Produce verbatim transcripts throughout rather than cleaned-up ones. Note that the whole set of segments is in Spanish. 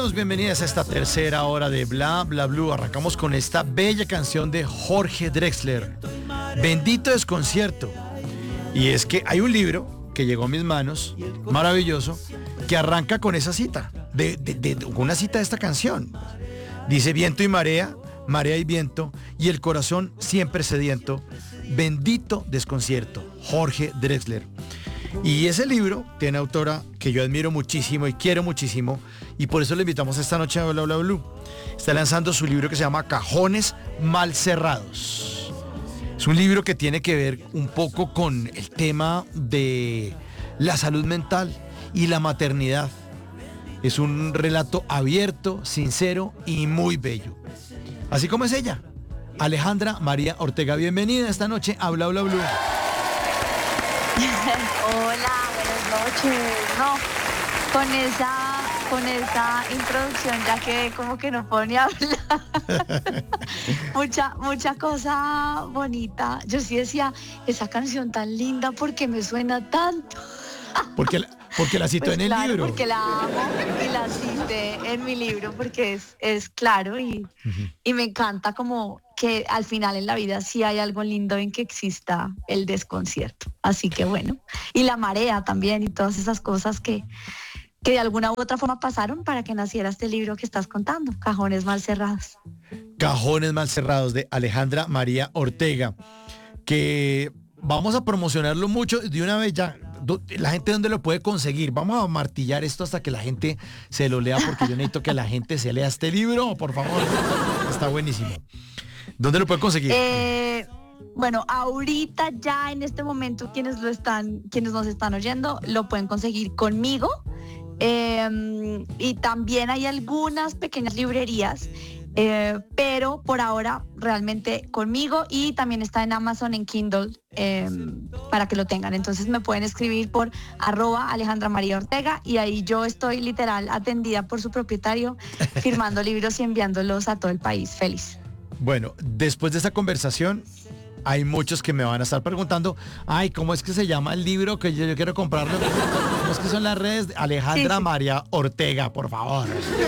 Bienvenidos, bienvenidas a esta tercera hora de Bla Bla Blue. Arrancamos con esta bella canción de Jorge Drexler, Bendito Desconcierto. Y es que hay un libro que llegó a mis manos, maravilloso, que arranca con esa cita, de, de, de, de una cita de esta canción. Dice: viento y marea, marea y viento, y el corazón siempre sediento, bendito desconcierto. Jorge Drexler. Y ese libro tiene autora que yo admiro muchísimo y quiero muchísimo, y por eso le invitamos esta noche a Bla Bla Blue. Está lanzando su libro que se llama Cajones Mal Cerrados. Es un libro que tiene que ver un poco con el tema de la salud mental y la maternidad. Es un relato abierto, sincero y muy bello. Así como es ella, Alejandra María Ortega. Bienvenida esta noche a Bla Bla Blue. Hola, buenas noches. No, con esa, con esa introducción ya que como que no puedo ni hablar. mucha, mucha cosa bonita. Yo sí decía, esa canción tan linda, porque me suena tanto. Porque la, porque la cito Pues en el claro, libro. porque la amo y la cité en mi libro porque es, es claro y, uh-huh. y me encanta como que al final en la vida sí hay algo lindo en que exista el desconcierto. Así que bueno, y la marea también y todas esas cosas que, que de alguna u otra forma pasaron para que naciera este libro que estás contando, Cajones Mal Cerrados. Cajones Mal Cerrados, de Alejandra María Ortega, que vamos a promocionarlo mucho de una vez ya. La gente, ¿dónde lo puede conseguir? Vamos a martillar esto hasta que la gente se lo lea, porque yo necesito que la gente se lea este libro, por favor. Está buenísimo. ¿Dónde lo puede conseguir? Eh, bueno, ahorita ya en este momento quienes lo están, quienes nos están oyendo, lo pueden conseguir conmigo. Eh, y también hay algunas pequeñas librerías. Eh, pero por ahora realmente conmigo, y también está en Amazon en Kindle eh, para que lo tengan. Entonces me pueden escribir por arroba Alejandra María Ortega y ahí yo estoy literal atendida por su propietario, firmando libros y enviándolos a todo el país. Feliz. Bueno, después de esta conversación hay muchos que me van a estar preguntando: ay, ¿cómo es que se llama el libro que yo, yo quiero comprarlo? ¿Cómo es que son las redes? Alejandra sí, sí. María Ortega, por favor.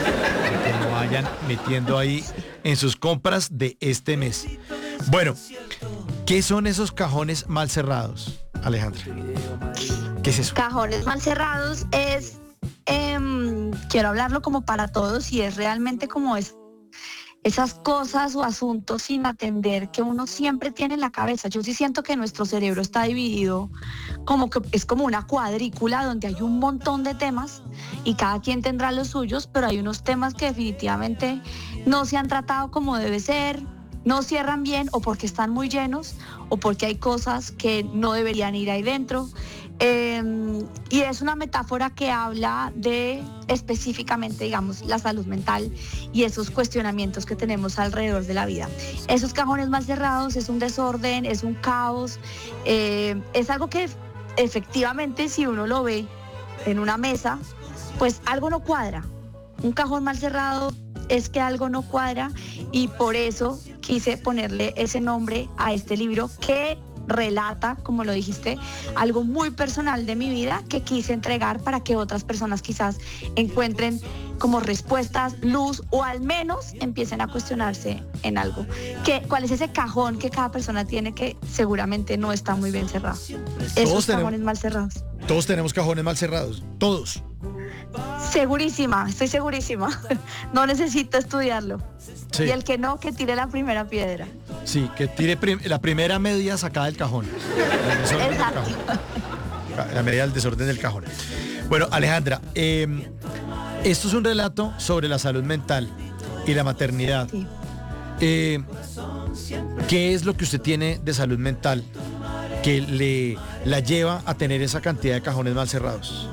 Que lo vayan metiendo ahí en sus compras de este mes. Bueno, ¿qué son esos cajones mal cerrados, Alejandra? ¿Qué es eso? Cajones mal cerrados es, eh, quiero hablarlo como para todos, y es realmente como es. Esas cosas o asuntos sin atender que uno siempre tiene en la cabeza. Yo sí siento que nuestro cerebro está dividido como que es como una cuadrícula donde hay un montón de temas y cada quien tendrá los suyos, pero hay unos temas que definitivamente no se han tratado como debe ser, no cierran bien, o porque están muy llenos, o porque hay cosas que no deberían ir ahí dentro. Eh, y es una metáfora que habla de específicamente, digamos, la salud mental y esos cuestionamientos que tenemos alrededor de la vida. Esos cajones más cerrados es un desorden, es un caos, eh, es algo que efectivamente, si uno lo ve en una mesa, pues algo no cuadra. Un cajón mal cerrado es que algo no cuadra, y por eso quise ponerle ese nombre a este libro, que relata, como lo dijiste, algo muy personal de mi vida que quise entregar para que otras personas quizás encuentren como respuestas, luz, o al menos empiecen a cuestionarse en algo. ¿Qué, ¿Cuál es ese cajón que cada persona tiene que seguramente no está muy bien cerrado? Esos cajones mal cerrados. Todos tenemos cajones mal cerrados, todos. Segurísima, estoy segurísima. No necesito estudiarlo. Sí. Y el que no, que tire la primera piedra. Sí, que tire prim- la primera media sacada del cajón. Exacto. Del cajón. La medida del desorden del cajón. Bueno, Alejandra, eh, esto es un relato sobre la salud mental y la maternidad. Sí. Eh, ¿Qué es lo que usted tiene de salud mental que le la lleva a tener esa cantidad de cajones mal cerrados?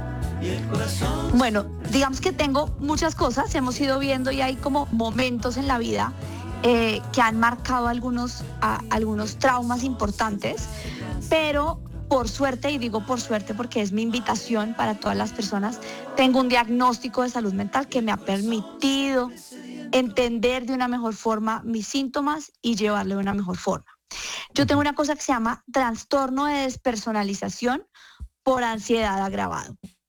Bueno, digamos que tengo muchas cosas, hemos ido viendo, y hay como momentos en la vida eh, que han marcado algunos, a, algunos traumas importantes, pero por suerte, y digo por suerte porque es mi invitación para todas las personas, tengo un diagnóstico de salud mental que me ha permitido entender de una mejor forma mis síntomas y llevarlo de una mejor forma. Yo tengo una cosa que se llama trastorno de despersonalización por ansiedad agravado.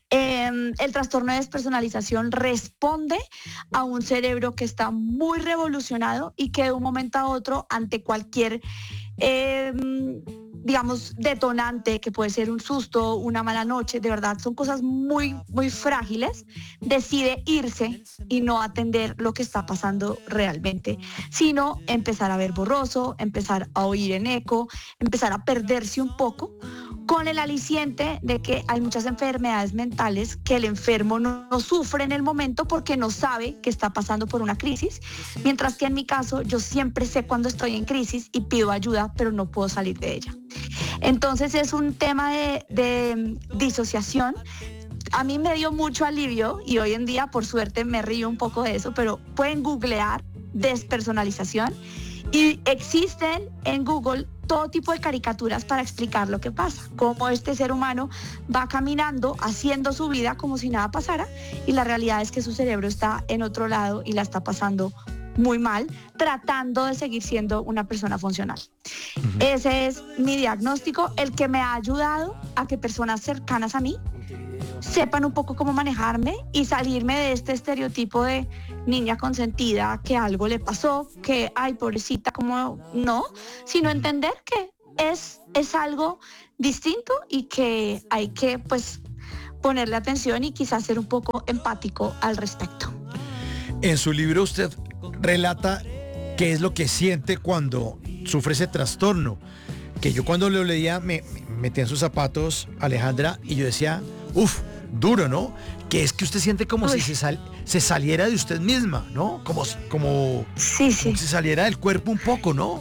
Eh, el trastorno de despersonalización responde a un cerebro que está muy revolucionado y que de un momento a otro, ante cualquier eh, digamos, detonante, que puede ser un susto, una mala noche, de verdad, son cosas muy, muy frágiles, decide irse y no atender lo que está pasando realmente, sino empezar a ver borroso, empezar a oír en eco, empezar a perderse un poco, con el aliciente de que hay muchas enfermedades mentales que el enfermo no, no sufre en el momento porque no sabe que está pasando por una crisis, mientras que en mi caso yo siempre sé cuando estoy en crisis y pido ayuda, pero no puedo salir de ella. Entonces es un tema de, de disociación. A mí me dio mucho alivio y hoy en día, por suerte, me río un poco de eso, pero pueden googlear despersonalización y existen en Google todo tipo de caricaturas para explicar lo que pasa, cómo este ser humano va caminando, haciendo su vida como si nada pasara, y la realidad es que su cerebro está en otro lado y la está pasando muy mal, tratando de seguir siendo una persona funcional. Uh-huh. Ese es mi diagnóstico, el que me ha ayudado a que personas cercanas a mí sepan un poco cómo manejarme y salirme de este estereotipo de niña consentida, que algo le pasó, que ay, pobrecita, como no, sino entender que es, es algo distinto y que hay que pues ponerle atención y quizás ser un poco empático al respecto. En su libro usted relata qué es lo que siente cuando sufre ese trastorno, que yo cuando lo leía me, me metía en sus zapatos, Alejandra, y yo decía, uff, duro, ¿no? Que es que usted siente como Uy. si se, sal, se saliera de usted misma, ¿no? Como, como, sí, sí. como si saliera del cuerpo un poco, ¿no?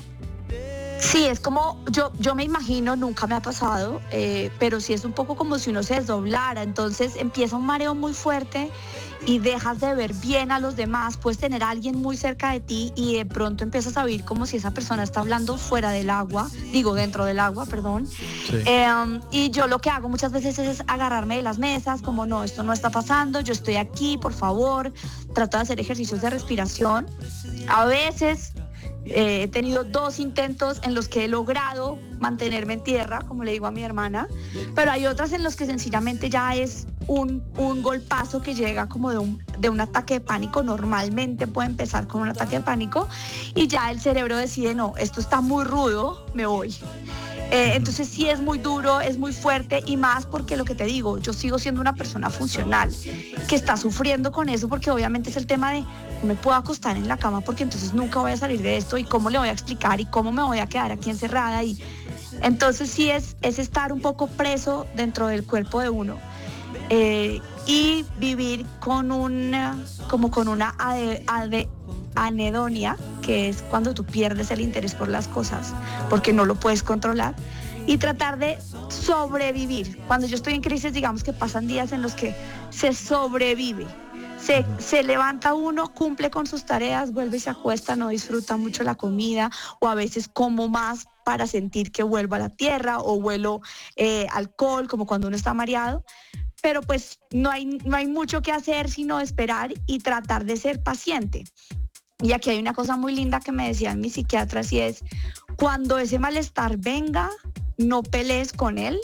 Sí, es como, yo, yo me imagino, nunca me ha pasado, eh, pero sí es un poco como si uno se desdoblara, entonces empieza un mareo muy fuerte y dejas de ver bien a los demás, puedes tener a alguien muy cerca de ti y de pronto empiezas a oír como si esa persona está hablando fuera del agua, digo dentro del agua, perdón. Sí. Eh, y yo lo que hago muchas veces es agarrarme de las mesas, como no, esto no está pasando, yo estoy aquí, por favor, trato de hacer ejercicios de respiración. A veces eh, he tenido dos intentos en los que he logrado mantenerme en tierra, como le digo a mi hermana, pero hay otras en los que sencillamente ya es un, un golpazo que llega como de un, de un ataque de pánico. Normalmente puede empezar con un ataque de pánico y ya el cerebro decide, no, esto está muy rudo, me voy. Eh, entonces sí es muy duro, es muy fuerte y más porque lo que te digo, yo sigo siendo una persona funcional que está sufriendo con eso porque obviamente es el tema de no me puedo acostar en la cama porque entonces nunca voy a salir de esto y cómo le voy a explicar y cómo me voy a quedar aquí encerrada y entonces sí es, es estar un poco preso dentro del cuerpo de uno eh, y vivir con una, como con una ade, ade, anedonia, que es cuando tú pierdes el interés por las cosas porque no lo puedes controlar y tratar de sobrevivir. Cuando yo estoy en crisis, digamos que pasan días en los que se sobrevive, se, se levanta uno, cumple con sus tareas, vuelve y se acuesta, no disfruta mucho la comida o a veces como más para sentir que vuelvo a la tierra o huelo eh, alcohol, como cuando uno está mareado. Pero pues no hay, no hay mucho que hacer sino esperar y tratar de ser paciente. Y aquí hay una cosa muy linda que me decían mis psiquiatras y es, cuando ese malestar venga, no pelees con él,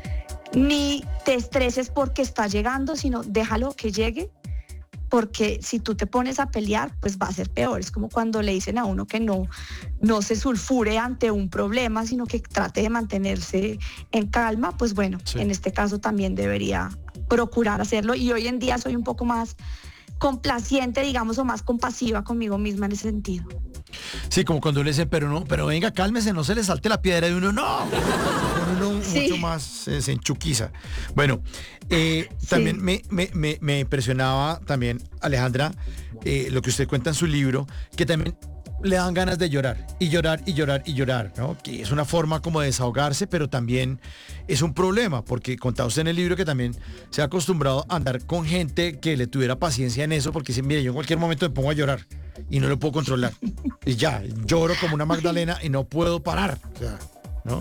ni te estreses porque está llegando, sino déjalo que llegue, porque si tú te pones a pelear, pues va a ser peor. Es como cuando le dicen a uno que no, no se sulfure ante un problema, sino que trate de mantenerse en calma, pues bueno, sí. En este caso también debería procurar hacerlo y hoy en día soy un poco más complaciente, digamos, o más compasiva conmigo misma en ese sentido. Sí, como cuando le dicen, pero no, pero venga, cálmese, no se le salte la piedra y uno, no, uno sí. mucho más eh, se enchuquiza. Bueno, eh, sí. también me, me, me, me impresionaba también, Alejandra, eh, lo que usted cuenta en su libro, que también le dan ganas de llorar, y llorar, y llorar, y llorar, ¿no? Que es una forma como de desahogarse, pero también es un problema, porque contaba usted en el libro que también se ha acostumbrado a andar con gente que le tuviera paciencia en eso, porque dice, mire, yo en cualquier momento me pongo a llorar y no lo puedo controlar. Y ya, lloro como una Magdalena y no puedo parar, o sea, ¿no?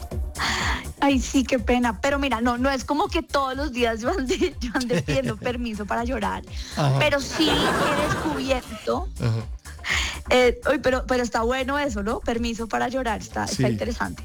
Ay, sí, qué pena. Pero mira, no, no es como que todos los días yo ande, yo ande pidiendo permiso para llorar, Ajá. pero sí he descubierto... Ajá. Eh, uy, pero, pero está bueno eso, ¿no? Permiso para llorar, está, Sí. está interesante.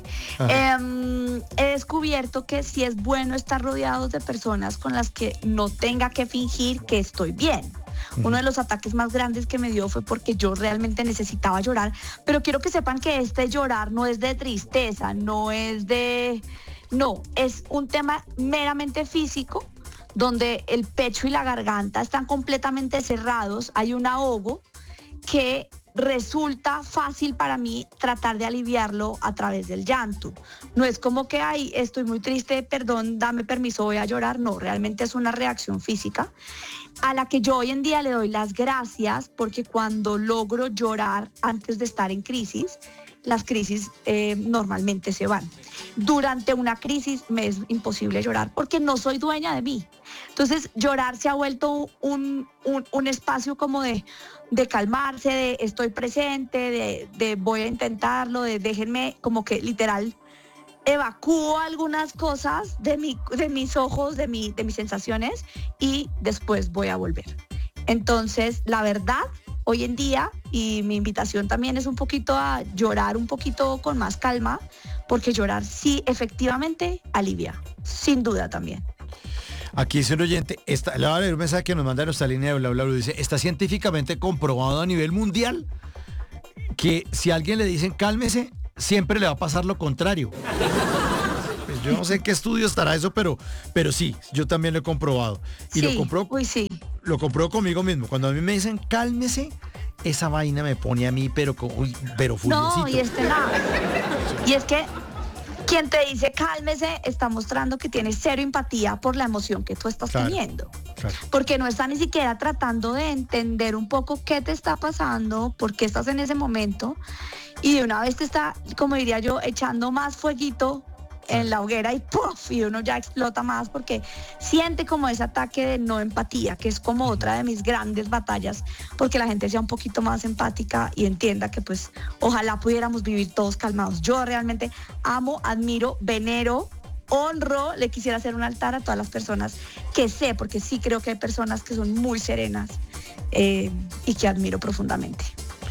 Eh, he descubierto que sí es bueno estar rodeados de personas con las que no tenga que fingir que estoy bien. Uno de los ataques más grandes que me dio fue porque yo realmente necesitaba llorar, pero quiero que sepan que este llorar no es de tristeza, no es de... No, es un tema meramente físico, donde el pecho y la garganta están completamente cerrados, hay un ahogo que resulta fácil para mí tratar de aliviarlo a través del llanto. No es como que, ay, estoy muy triste, perdón, dame permiso, voy a llorar. No, realmente es una reacción física a la que yo hoy en día le doy las gracias, porque cuando logro llorar antes de estar en crisis, las crisis eh, normalmente se van. Durante una crisis me es imposible llorar porque no soy dueña de mí. Entonces llorar se ha vuelto un, un, un espacio como de, de calmarse, de estoy presente, de, de voy a intentarlo, de déjenme, como que literal evacúo algunas cosas de, mi, de mis ojos, de, mi, de mis sensaciones y después voy a volver. Entonces, la verdad, hoy en día, y mi invitación también es un poquito a llorar un poquito con más calma, porque llorar sí efectivamente alivia, sin duda también. Aquí dice un oyente, está, le voy a leer un mensaje que nos manda a nuestra línea de bla bla bla, dice, está científicamente comprobado a nivel mundial que si a alguien le dicen cálmese, siempre le va a pasar lo contrario. Pues yo no sé qué estudio estará eso, pero, pero sí, yo también lo he comprobado. Y sí, lo compro, uy, sí. lo compro conmigo mismo. Cuando a mí me dicen cálmese, esa vaina me pone a mí, pero, uy, pero furiosito. No, y este lado. Y es que quien te dice cálmese está mostrando que tiene cero empatía por la emoción que tú estás Claro, teniendo. claro. Porque no está ni siquiera tratando de entender un poco qué te está pasando, por qué estás en ese momento. Y de una vez te está, como diría yo, echando más fueguito en la hoguera y ¡puf! Y uno ya explota más porque siente como ese ataque de no empatía, que es como otra de mis grandes batallas, porque la gente sea un poquito más empática y entienda que pues ojalá pudiéramos vivir todos calmados. Yo realmente amo, admiro, venero, honro, le quisiera hacer un altar a todas las personas que sé, porque sí creo que hay personas que son muy serenas eh, y que admiro profundamente.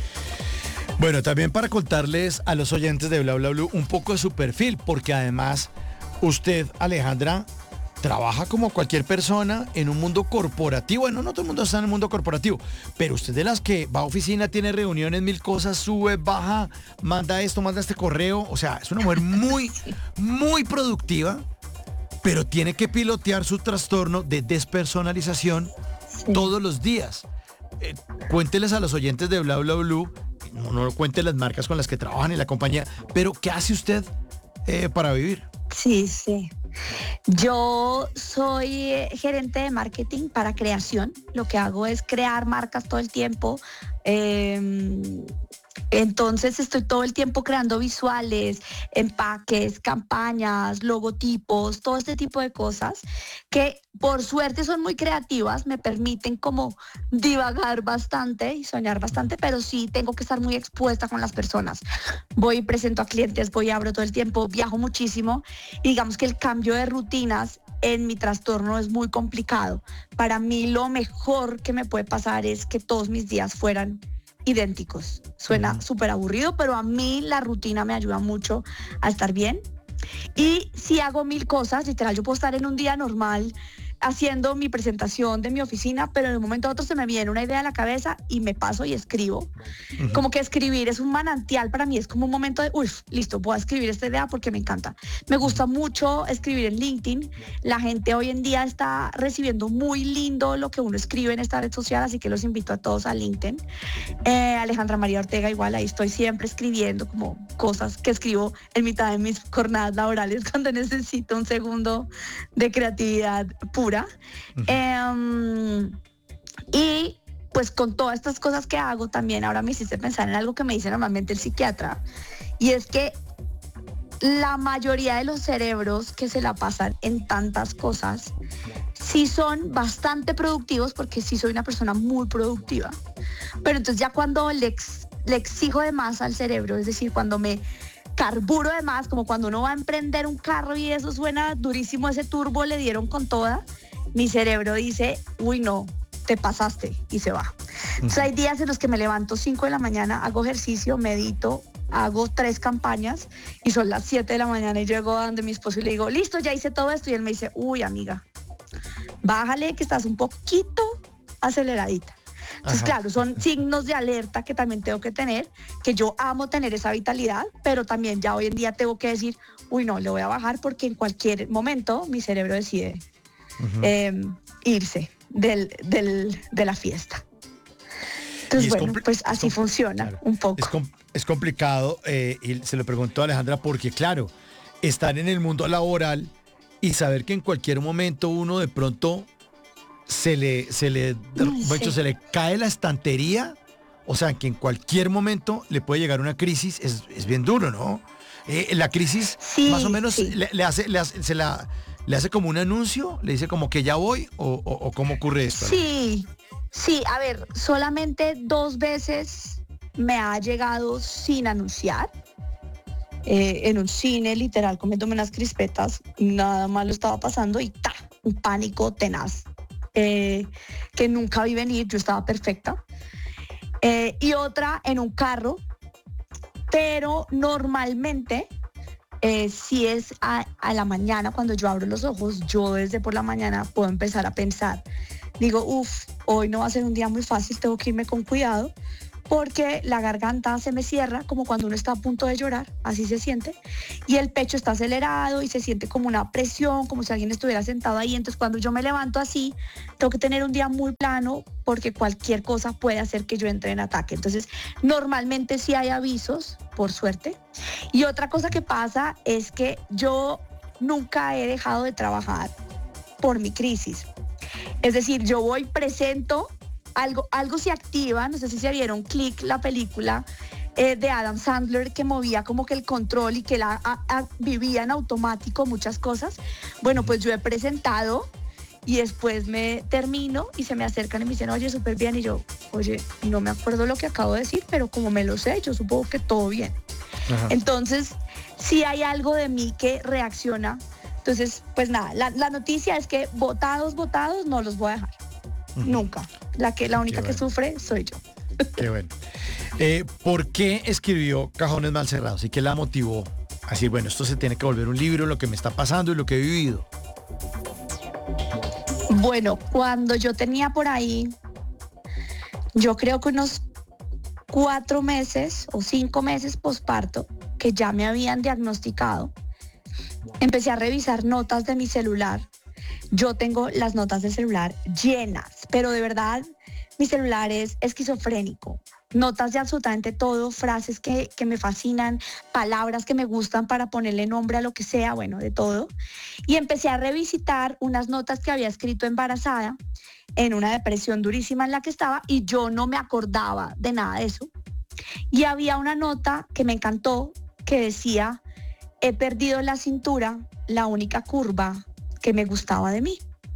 Bueno, también para contarles a los oyentes de Bla Bla Blue un poco de su perfil, porque además usted, Alejandra, trabaja como cualquier persona en un mundo corporativo. Bueno, no todo el mundo está en el mundo corporativo, pero usted de las que va a oficina, tiene reuniones, mil cosas, sube, baja, manda esto, manda este correo. O sea, es una mujer muy, muy productiva, pero tiene que pilotear su trastorno de despersonalización Sí. todos los días. Eh, cuénteles a los oyentes de Bla Bla Blue, no, no cuente las marcas con las que trabajan en la compañía, pero ¿qué hace usted eh, para vivir? Sí, sí. Yo soy eh, gerente de marketing para creación. Lo que hago es crear marcas todo el tiempo. Eh, entonces estoy todo el tiempo creando visuales, empaques, campañas, logotipos, todo este tipo de cosas que por suerte son muy creativas, me permiten como divagar bastante y soñar bastante, pero sí tengo que estar muy expuesta con las personas. Voy y presento a clientes, voy y abro todo el tiempo, viajo muchísimo y digamos que el cambio de rutinas en mi trastorno es muy complicado. Para mí lo mejor que me puede pasar es que todos mis días fueran idénticos. Suena súper aburrido, pero a mí la rutina me ayuda mucho a estar bien. Y si hago mil cosas, literal, yo puedo estar en un día normal haciendo mi presentación de mi oficina, pero en un momento a otro se me viene una idea a la cabeza y me paso y escribo. Uh-huh. Como que escribir es un manantial para mí, es como un momento de, uy, listo, voy a escribir esta idea porque me encanta. Me gusta mucho escribir en LinkedIn. La gente hoy en día está recibiendo muy lindo lo que uno escribe en esta red social, así que los invito a todos a LinkedIn. Eh, Alejandra María Ortega, igual, ahí estoy siempre escribiendo como cosas que escribo en mitad de mis jornadas laborales cuando necesito un segundo de creatividad pura. Uh-huh. eh, y pues con todas estas cosas que hago también ahora me hiciste pensar en algo que me dice normalmente el psiquiatra, y es que la mayoría de los cerebros que se la pasan en tantas cosas sí son bastante productivos, porque sí soy una persona muy productiva, pero entonces ya cuando le, ex, le exijo de más al cerebro, es decir, cuando me carburo de más, como cuando uno va a emprender un carro y eso suena durísimo, ese turbo le dieron con toda, mi cerebro dice, uy no, te pasaste, y se va. Entonces hay días en los que me levanto cinco de la mañana, hago ejercicio, medito, hago tres campañas y son las siete de la mañana y llego a donde mi esposo y le digo, listo, ya hice todo esto. Y él me dice, uy, amiga, bájale que estás un poquito aceleradita. Entonces, Ajá. claro, son signos de alerta que también tengo que tener, que yo amo tener esa vitalidad, pero también ya hoy en día tengo que decir, uy, no, le voy a bajar porque en cualquier momento mi cerebro decide uh-huh. eh, irse del, del, de la fiesta. Entonces, bueno, compl- pues así funciona claro. un poco. Es, com- es complicado, eh, y se lo preguntó a Alejandra, porque claro, estar en el mundo laboral y saber que en cualquier momento uno de pronto se le, se le, no, sí. se le cae la estantería, o sea, que en cualquier momento le puede llegar una crisis, es, es bien duro, ¿no? Eh, la crisis sí, más o menos sí. le, le hace, le hace, se la, le hace como un anuncio, le dice como que ya voy, o, o, o cómo ocurre esto. Sí, sí, a ver, solamente dos veces me ha llegado sin anunciar. Eh, en un cine, literal, comiéndome unas crispetas, nada malo estaba pasando y ¡ta! Un pánico tenaz. Eh, que nunca vi venir, yo estaba perfecta. Eh, y otra en un carro, pero normalmente, eh, si es a, a la mañana, cuando yo abro los ojos, yo desde por la mañana puedo empezar a pensar. Digo, uff, hoy no va a ser un día muy fácil, tengo que irme con cuidado, porque la garganta se me cierra como cuando uno está a punto de llorar, así se siente, y el pecho está acelerado y se siente como una presión, como si alguien estuviera sentado ahí. Entonces cuando yo me levanto así, tengo que tener un día muy plano porque cualquier cosa puede hacer que yo entre en ataque. Entonces normalmente sí hay avisos, por suerte. Y otra cosa que pasa es que yo nunca he dejado de trabajar por mi crisis. Es decir, yo voy, presento, Algo, algo se activa, no sé si se vieron Click, la película eh, de Adam Sandler, que movía como que el control y que la, a, a, vivía en automático muchas cosas. Bueno, pues yo he presentado y después me termino y se me acercan y me dicen, oye, súper bien. Y yo, oye, no me acuerdo lo que acabo de decir, pero como me lo sé, yo supongo que todo bien. Ajá. Entonces, sí hay algo de mí que reacciona. Entonces, pues nada, la, la noticia es que votados, votados, no los voy a dejar. Uh-huh. Nunca. La, que, la única bueno. que sufre soy yo. Qué bueno. Eh, ¿Por qué escribió Cajones Mal Cerrados y qué la motivó a decir, bueno, esto se tiene que volver un libro, lo que me está pasando y lo que he vivido? Bueno, cuando yo tenía por ahí, yo creo que unos cuatro meses o cinco meses posparto, que ya me habían diagnosticado, empecé a revisar notas de mi celular. Yo tengo las notas del celular llenas, pero de verdad mi celular es esquizofrénico. Notas de absolutamente todo, frases que, que me fascinan, palabras que me gustan para ponerle nombre a lo que sea, bueno, de todo. Y empecé a revisitar unas notas que había escrito embarazada en una depresión durísima en la que estaba y yo no me acordaba de nada de eso. Y había una nota que me encantó que decía, he perdido la cintura, la única curva que me gustaba de mí.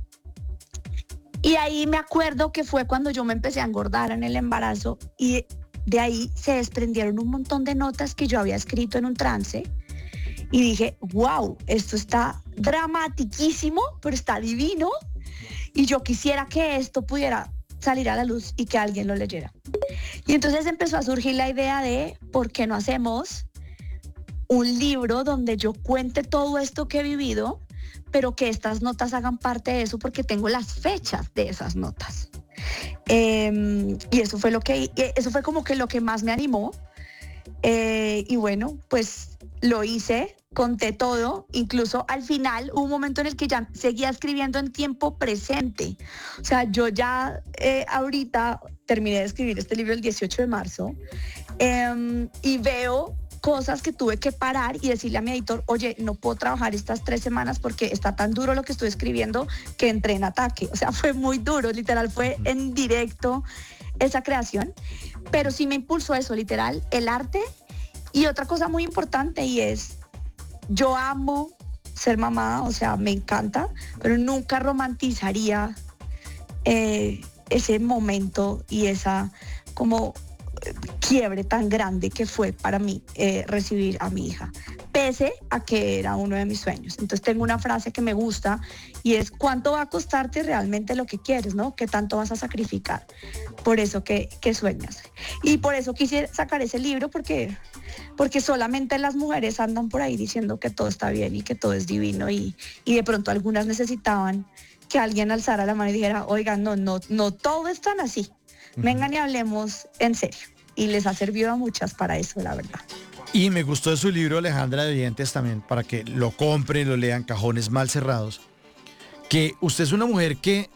Y ahí me acuerdo que fue cuando yo me empecé a engordar en el embarazo y de ahí se desprendieron un montón de notas que yo había escrito en un trance y dije, wow, esto está dramatiquísimo, pero está divino y yo quisiera que esto pudiera salir a la luz y que alguien lo leyera. Y entonces empezó a surgir la idea de, ¿por qué no hacemos un libro donde yo cuente todo esto que he vivido, pero que estas notas hagan parte de eso porque tengo las fechas de esas notas? Eh, y eso fue lo que, eso fue como que lo que más me animó. Eh, y bueno, pues lo hice, conté todo, incluso al final hubo un momento en el que ya seguía escribiendo en tiempo presente. O sea, yo ya eh, ahorita terminé de escribir este libro el dieciocho de marzo eh, y veo cosas que tuve que parar y decirle a mi editor, oye, no puedo trabajar estas tres semanas porque está tan duro lo que estoy escribiendo que entré en ataque. O sea, fue muy duro, literal, fue en directo esa creación. Pero sí me impulsó eso, literal, el arte. Y otra cosa muy importante y es, yo amo ser mamá, o sea, me encanta, pero nunca romantizaría eh, ese momento y esa como quiebre tan grande que fue para mí eh, recibir a mi hija. pese a que era uno de mis sueños. Entonces tengo una frase que me gusta y es: ¿cuánto va a costarte realmente lo que quieres, no? ¿Qué tanto vas a sacrificar por eso que, que sueñas? Y por eso quise sacar ese libro, porque, porque solamente las mujeres andan por ahí diciendo que todo está bien y que todo es divino, y, y de pronto algunas necesitaban que alguien alzara la mano y dijera: oigan, no, no, no todo es tan así. Vengan y hablemos en serio. Y les ha servido a muchas para eso, la verdad. Y me gustó de su libro, Alejandra, de Dientes, también, para que lo compren, lo lean, Cajones Mal Cerrados, que usted es una mujer que,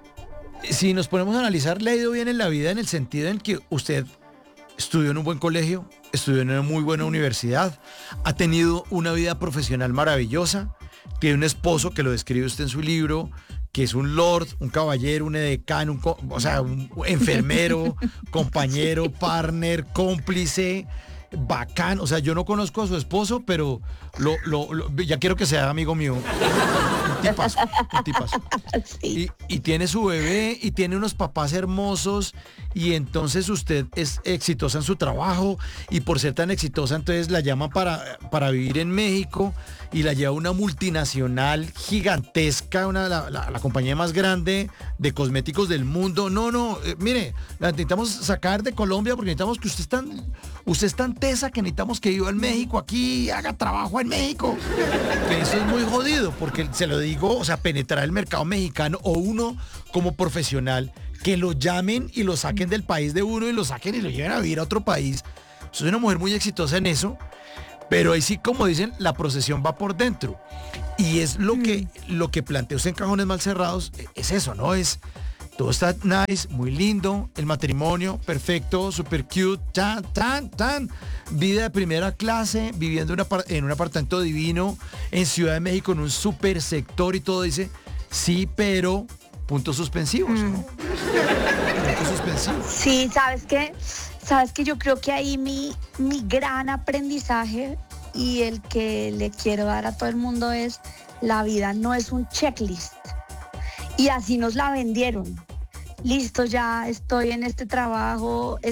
si nos ponemos a analizar, le ha ido bien en la vida, en el sentido en que usted estudió en un buen colegio, estudió en una muy buena universidad, ha tenido una vida profesional maravillosa, tiene un esposo que lo describe usted en su libro, que es un lord, un caballero, un edecán, un, co- o sea, un enfermero, compañero, partner, cómplice, bacán. O sea, yo no conozco a su esposo, pero lo, lo- lo- ya quiero que sea amigo mío. Un tipazo, un tipazo. Sí. Y, y tiene su bebé y tiene unos papás hermosos, y entonces usted es exitosa en su trabajo, y por ser tan exitosa entonces la llaman para, para vivir en México, y la lleva una multinacional gigantesca, una, la, la- la compañía más grande de cosméticos del mundo. No, no, eh, mire, la necesitamos sacar de Colombia porque necesitamos que usted es tan, usted es tan tesa que necesitamos que viva en México, aquí haga trabajo en México. Que eso es muy jodido, porque se lo digo, o sea, penetrar el mercado mexicano, o uno como profesional, que lo llamen y lo saquen del país de uno y lo saquen y lo lleven a vivir a otro país. Soy una mujer muy exitosa en eso, pero ahí sí, como dicen, la procesión va por dentro. Y es lo que, lo que plantea usted en Cajones Mal Cerrados, e- es eso, ¿no? Es, todo está nice, muy lindo, el matrimonio perfecto, super cute, tan, tan, tan, vida de primera clase, viviendo en, un apar- en un apartamento divino, en Ciudad de México, en un super sector, y todo dice, sí, pero, puntos suspensivos, ¿no? Puntos suspensivos. Sí, ¿sabes qué? Sabes que yo creo que ahí mi, mi gran aprendizaje y el que le quiero dar a todo el mundo es: la vida no es un checklist. Y así nos la vendieron. Listo, ya estoy en este trabajo,